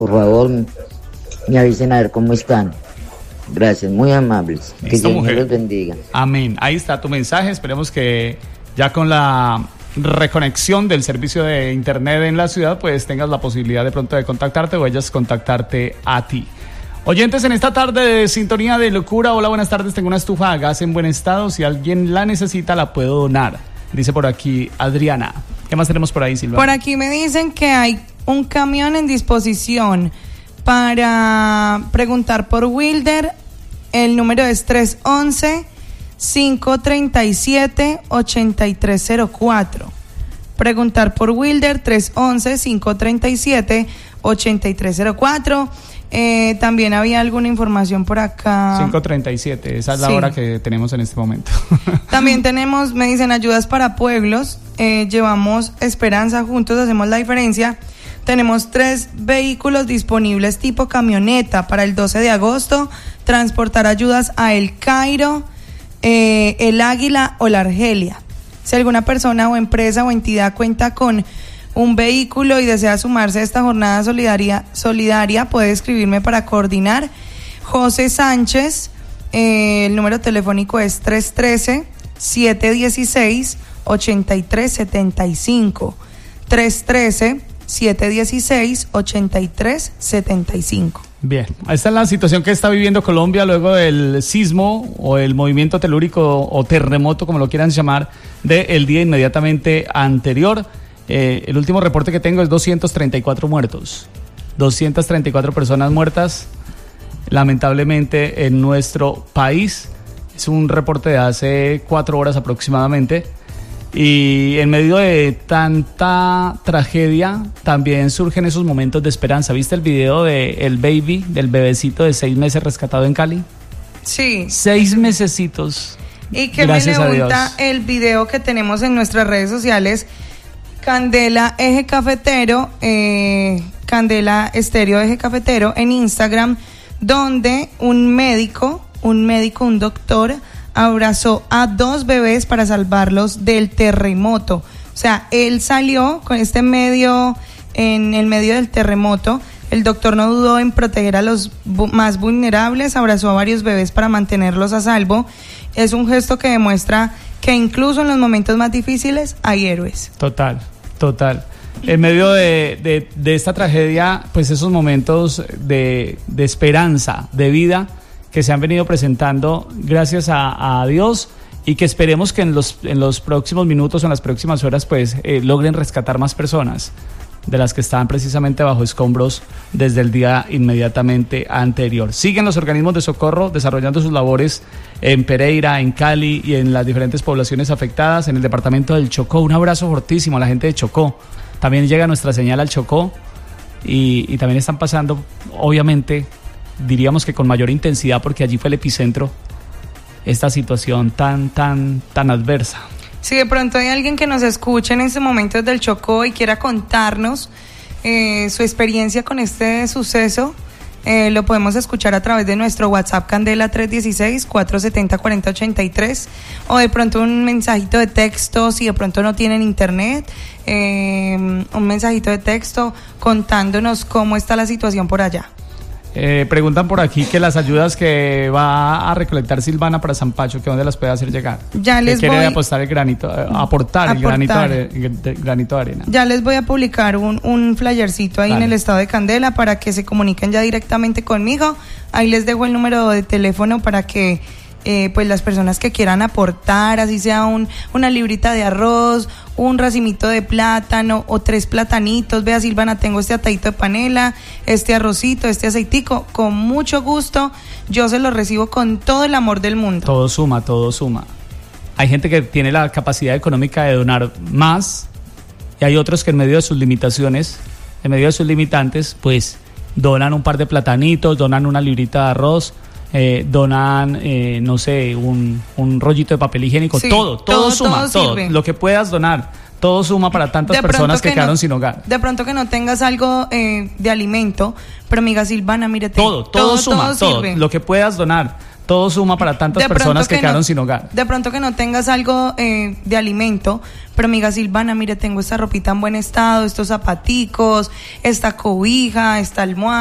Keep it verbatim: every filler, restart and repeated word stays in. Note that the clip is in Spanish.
por favor, me avisen a ver cómo están. Gracias, muy amables. Que Listo, Dios mujer. los bendiga. Amén. Ahí está tu mensaje. Esperemos que ya con la reconexión del servicio de internet en la ciudad, pues tengas la posibilidad de pronto de contactarte o ellas contactarte a ti. Oyentes, en esta tarde de Sintonía de Locura, hola, buenas tardes, tengo una estufa a gas en buen estado, si alguien la necesita la puedo donar, dice por aquí Adriana. ¿Qué más tenemos por ahí, Silvana? Por aquí me dicen que hay un camión en disposición para preguntar por Wilder. El número es tres once, cinco treinta y siete, ochenta y tres cero cuatro. Preguntar por Wilder, tres once, cinco treinta y siete, ochenta y tres cero cuatro. Eh, también había alguna información por acá. cinco treinta y siete, esa es la Sí. hora que tenemos en este momento. También tenemos, me dicen, ayudas para pueblos. Eh, llevamos Esperanza, juntos hacemos la diferencia. Tenemos tres vehículos disponibles tipo camioneta para el doce de agosto, transportar ayudas a El Cairo, eh, El Águila o La Argelia. Si alguna persona o empresa o entidad cuenta con un vehículo y desea sumarse a esta jornada solidaria, solidaria puede escribirme para coordinar. José Sánchez, eh, el número telefónico es tres uno tres, siete uno seis, ocho tres siete cinco. tres uno tres, siete uno seis, ocho tres siete cinco. Bien, esta es la situación que está viviendo Colombia luego del sismo o el movimiento telúrico o terremoto, como lo quieran llamar, del día inmediatamente anterior. Eh, el último reporte que tengo es doscientos treinta y cuatro muertos, doscientas treinta y cuatro personas muertas, lamentablemente, en nuestro país. Es un reporte de hace cuatro horas aproximadamente. Y en medio de tanta tragedia también surgen esos momentos de esperanza. ¿Viste el video de el baby, del bebecito de seis meses rescatado en Cali? Sí. Seis mesecitos. Y que Gracias me a pregunta Dios. el video que tenemos en nuestras redes sociales, Candela Eje Cafetero, eh, Candela Estéreo Eje Cafetero en Instagram, donde un médico, un médico, un doctor, abrazó a dos bebés para salvarlos del terremoto. O sea, él salió con este medio, en el medio del terremoto. El doctor no dudó en proteger a los bu- más vulnerables, abrazó a varios bebés para mantenerlos a salvo. Es un gesto que demuestra que incluso en los momentos más difíciles hay héroes. Total, total. En medio de, de, de esta tragedia, pues esos momentos de, de esperanza, de vida, que se han venido presentando gracias a, a Dios, y que esperemos que en los, en los próximos minutos o en las próximas horas pues eh, logren rescatar más personas de las que estaban precisamente bajo escombros desde el día inmediatamente anterior. Siguen los organismos de socorro desarrollando sus labores en Pereira, en Cali y en las diferentes poblaciones afectadas, en el departamento del Chocó. Un abrazo fortísimo a la gente de Chocó. También llega nuestra señal al Chocó y, y también están pasando, obviamente, diríamos que con mayor intensidad, porque allí fue el epicentro, esta situación tan, tan, tan adversa. Si de pronto hay alguien que nos escuche en este momento desde el Chocó y quiera contarnos eh, su experiencia con este suceso, eh, lo podemos escuchar a través de nuestro WhatsApp Candela tres uno seis, cuatro siete cero, cuatro cero ocho tres, o de pronto un mensajito de texto si de pronto no tienen internet, eh, un mensajito de texto contándonos cómo está la situación por allá. Eh, preguntan por aquí que las ayudas que va a recolectar Silvana para San Pacho, que dónde las puede hacer llegar. Ya les que quiere voy apostar el granito, eh, aportar, Aportar. el granito de, are- de- granito de arena. Ya les voy a publicar un, un flyercito ahí Dale. en el estado de Candela para que se comuniquen ya directamente conmigo. Ahí les dejo el número de teléfono para que eh, pues las personas que quieran aportar, así sea un, una librita de arroz, un racimito de plátano o tres platanitos. Vea, Silvana, tengo este atadito de panela, este arrocito, este aceitico, con mucho gusto yo se lo recibo con todo el amor del mundo. Todo suma, todo suma. Hay gente que tiene la capacidad económica de donar más, y hay otros que en medio de sus limitaciones, en medio de sus limitantes, pues donan un par de platanitos, donan una librita de arroz, eh, donan, eh, no sé, un, un rollito de papel higiénico, Sí, todo, todo, todo, suma, todo todo, sirve. lo que puedas donar, todo suma para tantas De pronto personas que, que quedaron no- sin hogar. De pronto que no tengas algo eh, de alimento, pero amiga Silvana, mírete. Todo, todo, suma, todo, sirve. lo que puedas donar, todo suma para tantas De personas pronto que, que quedaron no- sin hogar. De pronto que no tengas algo eh, de alimento, pero amiga Silvana, mire, tengo esta ropita en buen estado, estos zapaticos, esta cobija, esta almohada.